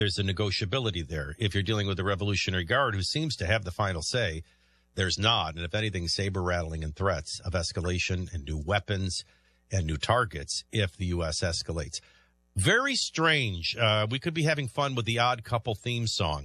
there's a negotiability there. If you're dealing with the Revolutionary Guard, who seems to have the final say, there's not. And if anything, saber rattling and threats of escalation and new weapons and new targets if the U.S. escalates. Very strange. We could be having fun with the Odd Couple theme song.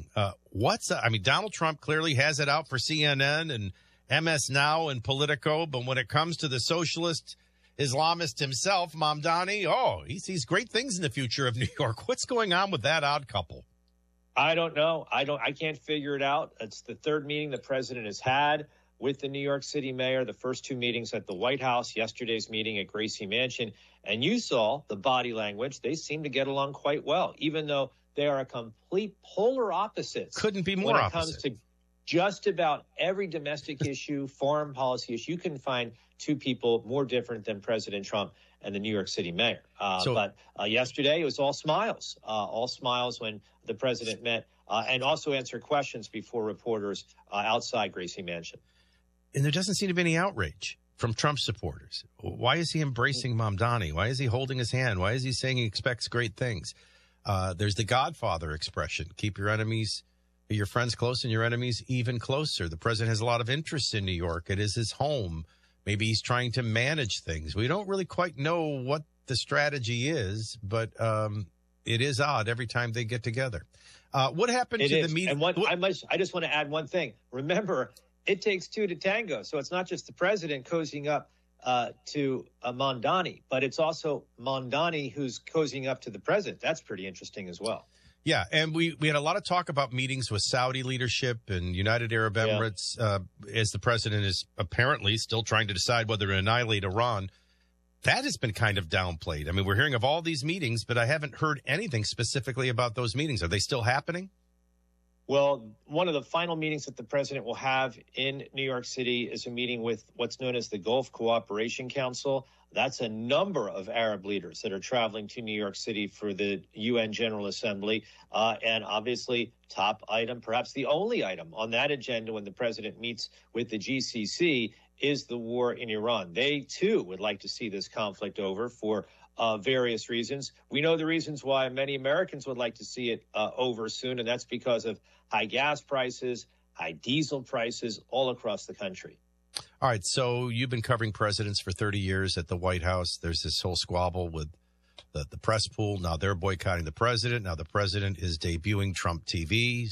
Donald Trump clearly has it out for CNN and MS Now and Politico, but when it comes to the socialist Islamist himself, Mamdani, he sees great things in the future of New York. What's going on with that Odd Couple? I don't know. I can't figure it out. It's the third meeting the president has had with the New York City mayor, the first two meetings at the White House, yesterday's meeting at Gracie Mansion. And you saw the body language. They seem to get along quite well, even though they are a complete polar opposites. Couldn't be more opposite. When it comes to just about every domestic issue, foreign policy issue, you can find two people more different than President Trump and the New York City mayor. But yesterday it was all smiles when the president met and also answered questions before reporters outside Gracie Mansion. And there doesn't seem to be any outrage from Trump supporters. Why is he embracing Mamdani? Why is he holding his hand? Why is he saying he expects great things? There's the Godfather expression. Keep your friends close and your enemies even closer. The president has a lot of interest in New York. It is his home. Maybe he's trying to manage things. We don't really quite know what the strategy is, but it is odd every time they get together. What happened to the meeting? I just want to add one thing. Remember, it takes two to tango. So it's not just the president cozying up to Mamdani, but it's also Mamdani who's cozying up to the president. That's pretty interesting as well. Yeah, and we had a lot of talk about meetings with Saudi leadership and United Arab Emirates as the president is apparently still trying to decide whether to annihilate Iran. That has been kind of downplayed. I mean, we're hearing of all these meetings, but I haven't heard anything specifically about those meetings. Are they still happening? Well, one of the final meetings that the president will have in New York City is a meeting with what's known as the Gulf Cooperation Council. That's a number of Arab leaders that are traveling to New York City for the UN General Assembly. And obviously, top item, perhaps the only item on that agenda when the president meets with the GCC is the war in Iran. They, too, would like to see this conflict over for various reasons. We know the reasons why many Americans would like to see it over soon, and that's because of high gas prices, high diesel prices all across the country. All right, so you've been covering presidents for 30 years at the White House. There's this whole squabble with the press pool. Now they're boycotting the president. Now the president is debuting Trump TV.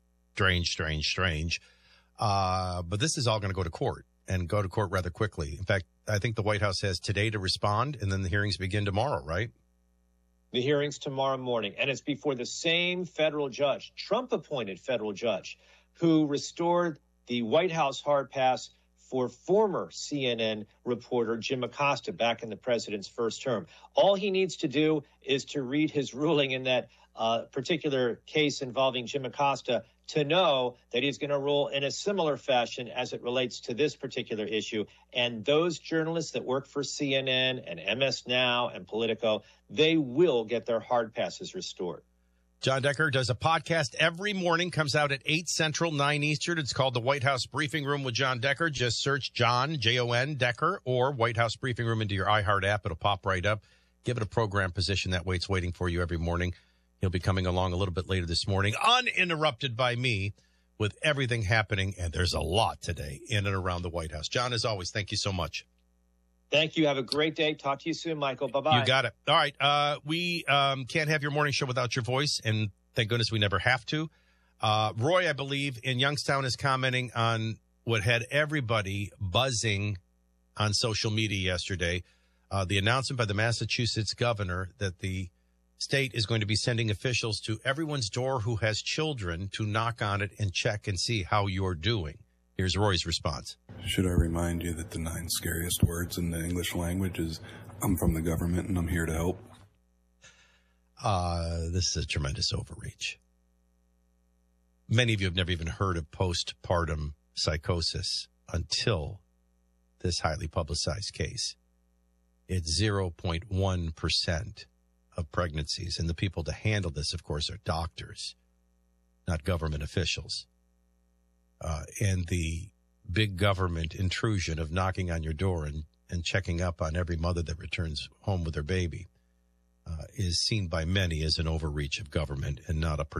Strange. But this is all going to go to court and go to court rather quickly. In fact, I think the White House has today to respond, and then the hearings begin tomorrow, right? The hearings tomorrow morning, and it's before the same federal judge, Trump-appointed federal judge, who restored the White House hard pass for former CNN reporter Jim Acosta back in the president's first term. All he needs to do is to read his ruling in that particular case involving Jim Acosta to know that he's going to rule in a similar fashion as it relates to this particular issue. And those journalists that work for CNN and MS Now and Politico, they will get their hard passes restored. John Decker does a podcast every morning, comes out at 8 Central, 9 Eastern. It's called the White House Briefing Room with John Decker. Just search John, Jon, Decker, or White House Briefing Room into your iHeart app. It'll pop right up. Give it a program position. That way it's waiting for you every morning. He'll be coming along a little bit later this morning, uninterrupted by me, with everything happening. And there's a lot today in and around the White House. John, as always, thank you so much. Thank you. Have a great day. Talk to you soon, Michael. Bye-bye. You got it. All right. We can't have your morning show without your voice, and thank goodness we never have to. Roy, I believe, in Youngstown is commenting on what had everybody buzzing on social media yesterday, the announcement by the Massachusetts governor that the state is going to be sending officials to everyone's door who has children to knock on it and check and see how you're doing. Here's Roy's response. Should I remind you that the 9 scariest words in the English language is, I'm from the government and I'm here to help? This is a tremendous overreach. Many of you have never even heard of postpartum psychosis until this highly publicized case. It's 0.1% of pregnancies, and the people to handle this, of course, are doctors, not government officials. And the big government intrusion of knocking on your door and checking up on every mother that returns home with her baby is seen by many as an overreach of government and not a